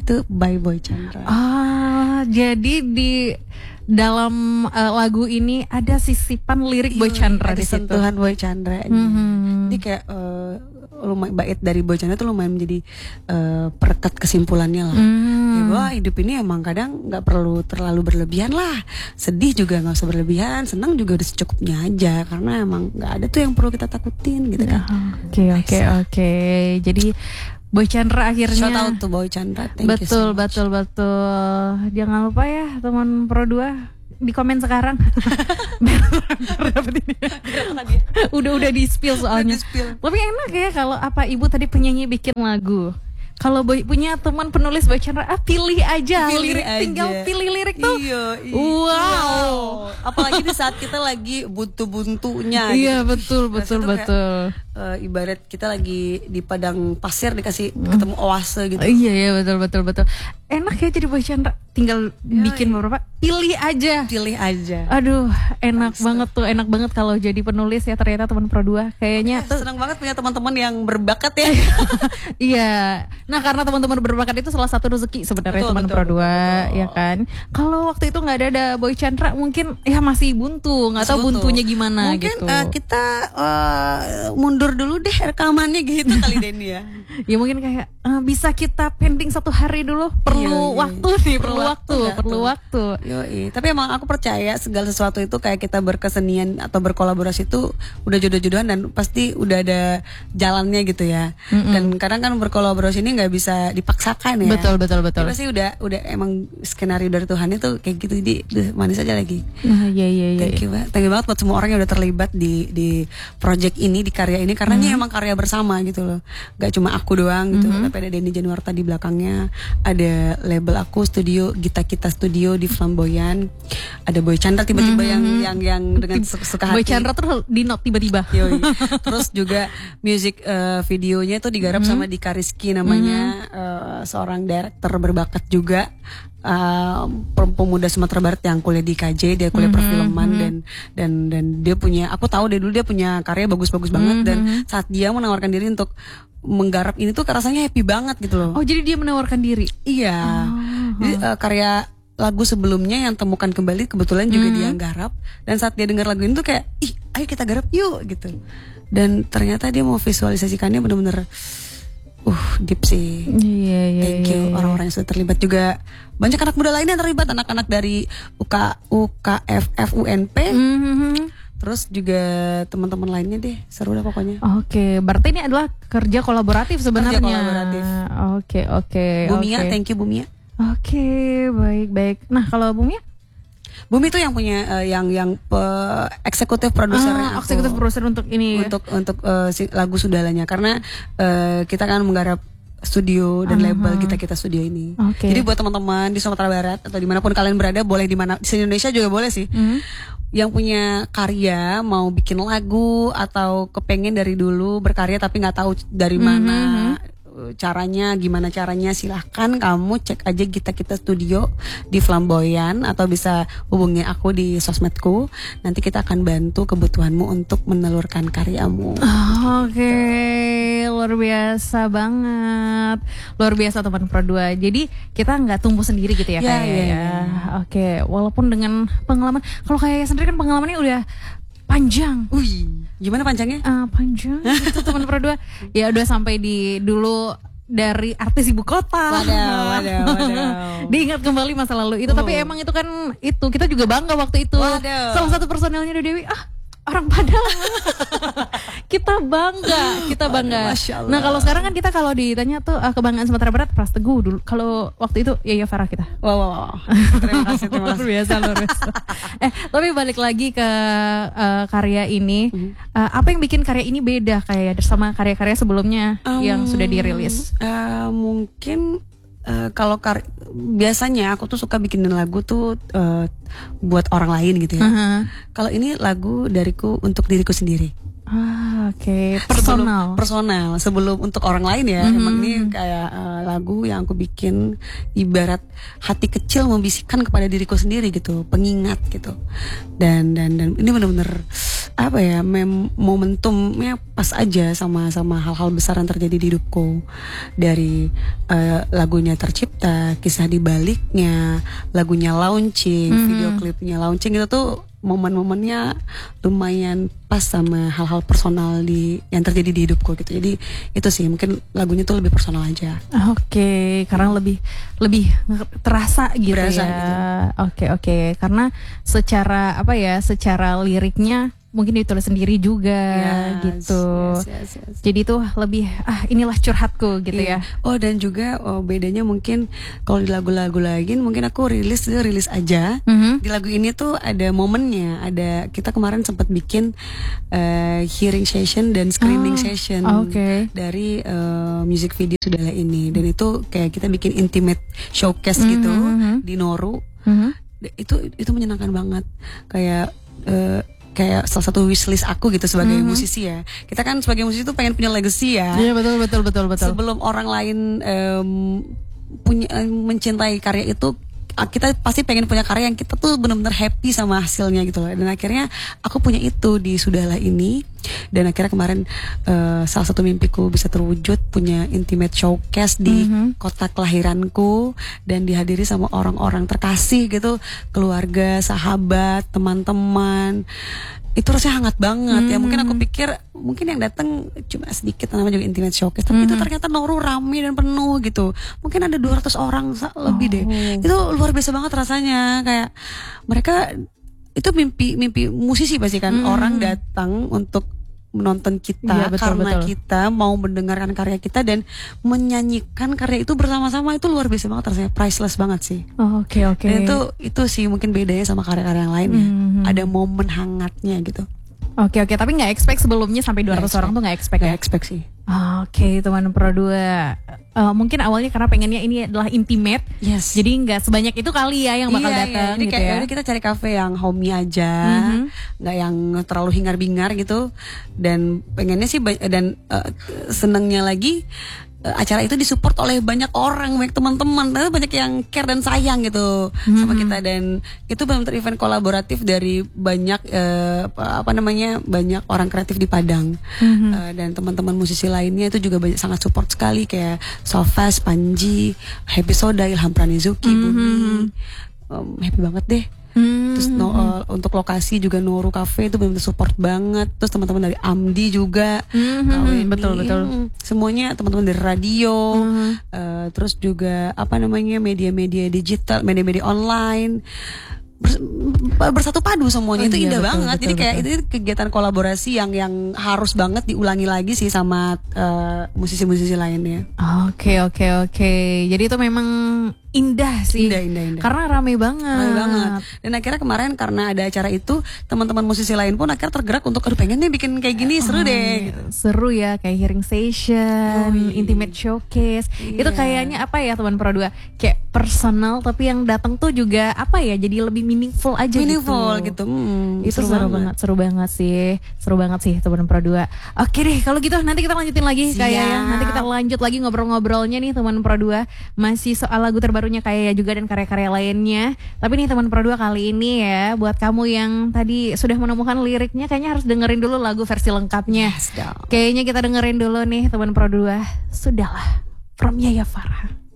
itu by Boy Chandra. Jadi di dalam lagu ini ada sisipan lirik Boy Chandra ada di situ. sentuhan Boy Chandra. Jadi kayak lumayan bait dari Boy Chandra tuh lumayan menjadi perekat kesimpulannya lah. Ya bahwa hidup ini emang kadang nggak perlu terlalu berlebihan lah. Sedih juga nggak usah berlebihan, senang juga udah secukupnya aja. Karena emang nggak ada tuh yang perlu kita takutin gitu kan. Oke. Jadi Boy Chandra akhirnya. Shout out to Boy Chandra. Thank you so much. Betul. Jangan lupa ya teman Pro 2 di komen sekarang. Biar dapet ini. Udah di spill soalnya. Tapi enak ya kalau ibu tadi penyanyi bikin lagu. Kalau Boy punya teman penulis Boy Chandra, pilih aja lirik, tinggal pilih lirik tuh. Iya. Wow. Apalagi di saat kita lagi buntu-buntunya. Iya, gitu. betul. Ibarat kita lagi di padang pasir dikasih ketemu oase gitu. Iya, betul. Enak ya jadi Boy Chandra. Tinggal bikin beberapa, pilih aja. Aduh, enak banget kalau jadi penulis ya ternyata teman Pro 2. Kayaknya senang banget punya teman-teman yang berbakat ya. Iya. Nah, karena teman-teman berbakat itu salah satu rezeki sebenarnya teman Pro 2, ya kan. Kalau waktu itu nggak ada Boy Chandra mungkin ya masih buntu, nggak tahu buntunya gimana mungkin, gitu. Kita mundur dulu deh rekamannya gitu kali Denny ya. Ya mungkin kayak bisa kita pending 1 hari dulu, perlu waktu. Yoi. Tapi emang aku percaya segala sesuatu itu kayak kita berkesenian atau berkolaborasi itu udah jodoh-jodohan dan pasti udah ada jalannya gitu ya. Dan kadang kan berkolaborasi ini nggak bisa dipaksakan ya. Betul. Jadi pasti udah emang skenario dari Tuhan itu kayak gitu, jadi manis aja lagi. Iya. Thank you banget buat semua orang yang udah terlibat di project ini, di karya ini, karena ini emang karya bersama gitu loh. Gak cuma aku doang gitu, tapi ada Denny Januarta di belakangnya, ada label aku studio Gita Kita Studio di Flamboyan, ada Boy Chandra tiba-tiba yang dengan suka hati. Boy Chandra tuh di note tiba-tiba. Yoi. Terus juga music videonya itu digarap sama Dika Rizky namanya, seorang director berbakat juga, pemuda Sumatera Barat yang kuliah di KJ, dia kuliah perfilman dan dia punya, aku tahu dulu dia punya karya bagus-bagus banget, dan saat dia menawarkan diri untuk menggarap ini tuh rasanya happy banget gitu loh. Oh, jadi dia menawarkan diri. Iya. Jadi karya lagu sebelumnya yang Temukan Kembali kebetulan juga dia garap, dan saat dia dengar lagu ini tuh kayak, ayo kita garap yuk gitu. Dan ternyata dia mau visualisasikannya bener-bener deep sih. Iya. Thank you orang-orang yang sudah terlibat juga. Banyak anak muda lain yang terlibat, anak-anak dari UKFF UNP. Terus juga teman-teman lainnya deh, seru lah pokoknya. Oke, berarti ini adalah kerja kolaboratif sebenarnya. Kerja kolaboratif. Oke. Bumia, thank you Bumia. Oke, baik. Nah, kalau Bumia? Bumi itu yang punya yang eksekutif produsernya aku. Eksekutif produser untuk ini. Untuk lagu Sudahlah-nya, karena kita kan menggarap studio dan label kita studio ini. Jadi buat teman-teman di Sumatera Barat atau dimanapun kalian berada, boleh di Indonesia juga boleh sih. Yang punya karya, mau bikin lagu atau kepengen dari dulu berkarya tapi nggak tahu dari mana gimana caranya, silahkan kamu cek aja Kita Studio di Flamboyan, atau bisa hubungi aku di sosmedku. Nanti kita akan bantu kebutuhanmu untuk menelurkan karyamu. Oke, luar biasa banget, luar biasa teman Pro 2. Jadi kita nggak tumbuh sendiri gitu ya, Oke, walaupun dengan pengalaman, kalau kayak sendiri kan pengalamannya udah panjang. Gimana panjangnya? Panjang itu teman Pro 2. Ya udah sampai di dulu dari artis ibu kota. Waduh. Diingat kembali masa lalu itu, tapi emang itu kan kita juga bangga waktu itu. Salah satu personelnya Dewi, orang Padang. kita bangga. Nah, kalau sekarang kan kita kalau ditanya tuh kebanggaan Sumatera Barat, Pras Teguh dulu. Kalau waktu itu ya Farah kita. Wow. Terima kasih. Luar biasa. Tapi balik lagi ke karya ini, apa yang bikin karya ini beda kayak sama karya-karya sebelumnya yang sudah dirilis? Mungkin kalau biasanya aku tuh suka bikinin lagu tuh buat orang lain gitu ya. Kalau ini lagu dariku untuk diriku sendiri. Oke. Personal. Sebelum untuk orang lain ya. Emang ini kayak lagu yang aku bikin ibarat hati kecil membisikkan kepada diriku sendiri gitu, pengingat gitu. Dan ini benar-benar apa ya, momentumnya pas aja sama hal-hal besar yang terjadi di hidupku. Dari lagunya tercipta, kisah di baliknya, lagunya launching, video klipnya launching, itu tuh momen-momennya lumayan pas sama hal-hal personal yang terjadi di hidupku gitu. Jadi itu sih mungkin lagunya tuh lebih personal aja. Oke, karena lebih terasa gitu ya. Gitu. Oke. Karena secara secara liriknya mungkin ditulis sendiri juga gitu. Yes. Jadi tuh lebih inilah curhatku gitu ya. Oh, dan juga bedanya mungkin kalau di lagu-lagu lagi mungkin aku rilis aja. Di lagu ini tuh ada momennya. Ada, kita kemarin sempat bikin hearing session dan screening session dari music video Sudahlah ini. Dan itu kayak kita bikin intimate showcase gitu di Noru. Itu menyenangkan banget. Kayak salah satu wishlist aku gitu sebagai musisi ya. Kita kan sebagai musisi tuh pengen punya legacy ya. Iya, betul. Sebelum orang lain mencintai karya itu, kita pasti pengen punya karya yang kita tuh benar-benar happy sama hasilnya gitu loh. Dan akhirnya aku punya itu di Sudahlah ini. Dan akhirnya kemarin salah satu mimpiku bisa terwujud, punya intimate showcase di kota kelahiranku dan dihadiri sama orang-orang terkasih gitu, keluarga, sahabat, teman-teman. Itu rasanya hangat banget ya. Mungkin aku pikir mungkin yang datang cuma sedikit, namanya juga intimate showcase, tapi itu ternyata Noru rame dan penuh gitu. Mungkin ada 200 orang lebih deh. Itu luar biasa banget rasanya. Kayak mereka itu mimpi musisi pasti kan. Orang datang untuk menonton kita karena kita mau mendengarkan karya kita dan menyanyikan karya itu bersama-sama. Itu luar biasa banget rasanya, priceless banget sih. Oke. Dan itu sih mungkin bedanya sama karya-karya yang lain ya. Ada momen hangatnya gitu. Oke, tapi nggak expect sebelumnya sampai 200 orang tuh nggak expect ya? Nggak expect sih. Oke, teman Pro 2. Mungkin awalnya karena pengennya ini adalah intimate, jadi nggak sebanyak itu kali ya yang bakal datang. Jadi gitu kayak ya. kita cari kafe yang homey aja, nggak yang terlalu hingar-bingar gitu. Dan pengennya sih dan senengnya lagi acara itu disupport oleh banyak orang, banyak teman-teman, banyak yang care dan sayang gitu sama kita. Dan itu benar-benar event kolaboratif dari banyak banyak orang kreatif di Padang. Dan teman-teman musisi lainnya itu juga sangat support sekali, kayak Sofas, Panji, Happy Soda, Ilham Pranizuki, Bumi. Happy banget deh. Terus untuk lokasi juga Noru Cafe itu benar-benar support banget. Terus teman-teman dari Amdi juga, betul. Semuanya teman-teman dari radio, terus juga media-media digital, media-media online. Bersatu padu semuanya. Itu indah banget. Jadi kayak itu kegiatan kolaborasi yang harus banget diulangi lagi sih sama musisi-musisi lainnya. Oke. Jadi itu memang indah sih. Indah. Karena rame banget. Dan akhirnya kemarin karena ada acara itu, teman-teman musisi lain pun akhirnya tergerak untuk pengen deh bikin kayak gini, seru deh. Gitu. Seru ya, kayak hearing session, intimate showcase. Itu kayaknya teman Pro 2, kayak personal tapi yang datang tuh juga jadi lebih meaningful aja gitu. Itu seru banget sih teman Pro 2. Oke deh, kalau gitu nanti kita lanjutin lagi kayaknya. Nanti kita lanjut lagi ngobrol-ngobrolnya nih teman Pro 2. Masih soal lagu terbarunya kayak juga dan karya-karya lainnya. Tapi nih teman Pro 2 kali ini ya, buat kamu yang tadi sudah menemukan liriknya, kayaknya harus dengerin dulu lagu versi lengkapnya. Kayaknya kita dengerin dulu nih teman Pro 2. Sudahlah, from Yaya Farah.